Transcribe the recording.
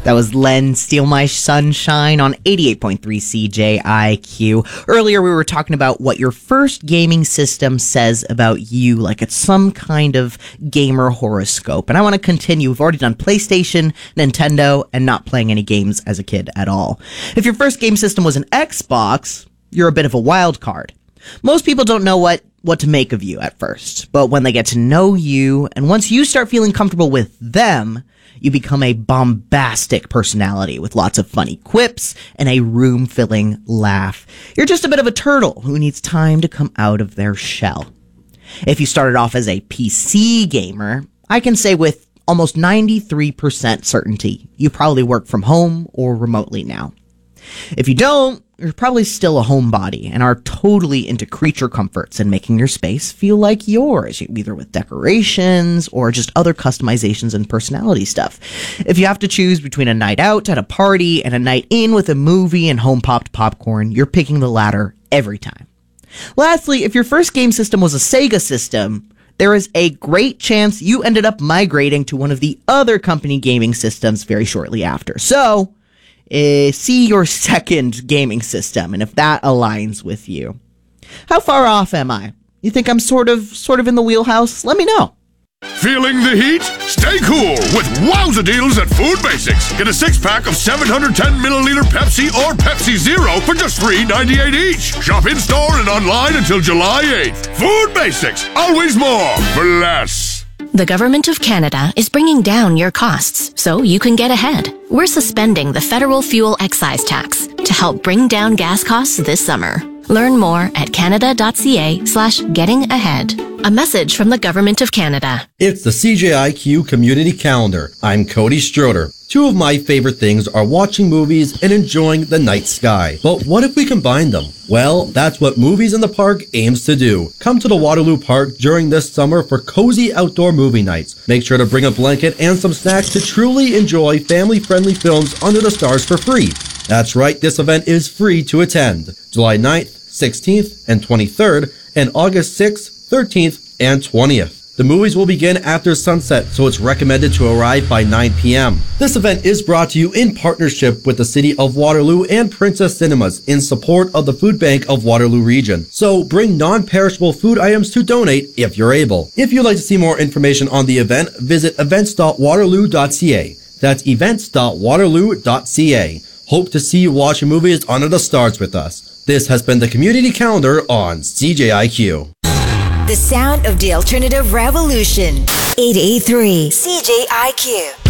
That was Len Steal My Sunshine on 88.3 CJIQ. Earlier, we were talking about what your first gaming system says about you, like it's some kind of gamer horoscope. And I want to continue. We've already done PlayStation, Nintendo, and not playing any games as a kid at all. If your first game system was an Xbox, you're a bit of a wild card. Most people don't know what to make of you at first, but when they get to know you, and once you start feeling comfortable with them, you become a bombastic personality with lots of funny quips and a room-filling laugh. You're just a bit of a turtle who needs time to come out of their shell. If you started off as a PC gamer, I can say with almost 93% certainty, you probably work from home or remotely now. If you don't, you're probably still a homebody and are totally into creature comforts and making your space feel like yours, either with decorations or just other customizations and personality stuff. If you have to choose between a night out at a party and a night in with a movie and home-popped popcorn, you're picking the latter every time. Lastly, if your first game system was a Sega system, there is a great chance you ended up migrating to one of the other company gaming systems very shortly after. So, see your second gaming system, and if that aligns with you. How far off am I? You think I'm sort of in the wheelhouse? Let me know. Feeling the heat? Stay cool with wowza deals at Food Basics. Get a 6-pack of 710ml Pepsi or Pepsi Zero for just $3.98 each. Shop in-store and online until July 8th. Food Basics, always more for less. The Government of Canada is bringing down your costs so you can get ahead. We're suspending the federal fuel excise tax to help bring down gas costs this summer. Learn more at canada.ca/getting-ahead. A message from the Government of Canada. It's the CJIQ Community Calendar. I'm Cody Stroder. Two of my favorite things are watching movies and enjoying the night sky. But what if we combine them? Well, that's what Movies in the Park aims to do. Come to the Waterloo Park during this summer for cozy outdoor movie nights. Make sure to bring a blanket and some snacks to truly enjoy family-friendly films under the stars for free. That's right, this event is free to attend. July 9th, 16th, and 23rd, and August 6th, 13th, and 20th. The movies will begin after sunset, so it's recommended to arrive by 9 p.m. This event is brought to you in partnership with the City of Waterloo and Princess Cinemas in support of the Food Bank of Waterloo Region. So bring non-perishable food items to donate if you're able. If you'd like to see more information on the event, visit events.waterloo.ca. That's events.waterloo.ca. Hope to see you watching movies under the stars with us. This has been the Community Calendar on CJIQ. The sound of the alternative revolution. 88.3 CJIQ.